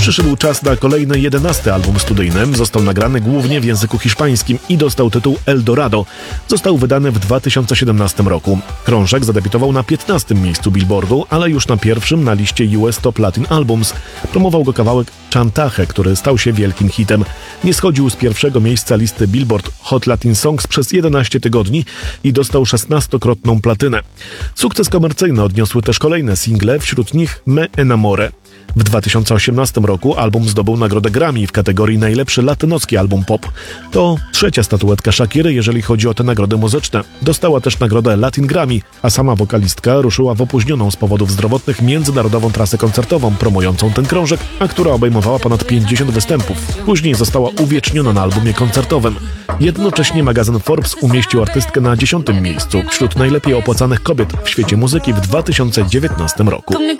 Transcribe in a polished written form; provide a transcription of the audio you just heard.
Przyszedł czas na kolejny 11. album studyjny. Został nagrany głównie w języku hiszpańskim i dostał tytuł El Dorado. Został wydany w 2017 roku. Krążek zadebiutował na 15. miejscu Billboardu, ale już na pierwszym na liście US Top Latin Albums. Promował go kawałek Chantaje, który stał się wielkim hitem. Nie schodził z pierwszego miejsca listy Billboard Hot Latin Songs przez 11 tygodni i dostał 16-krotną platynę. Sukces komercyjny odniosły też kolejne single, wśród nich Me Enamoré. W 2018 roku album zdobył nagrodę Grammy w kategorii Najlepszy latynoski album pop. To trzecia statuetka Shakiry, jeżeli chodzi o te nagrody muzyczne. Dostała też nagrodę Latin Grammy, a sama wokalistka ruszyła w opóźnioną z powodów zdrowotnych międzynarodową trasę koncertową promującą ten krążek, a która obejmowała ponad 50 występów. Później została uwieczniona na albumie koncertowym. Jednocześnie magazyn Forbes umieścił artystkę na 10. miejscu wśród najlepiej opłacanych kobiet w świecie muzyki w 2019 roku.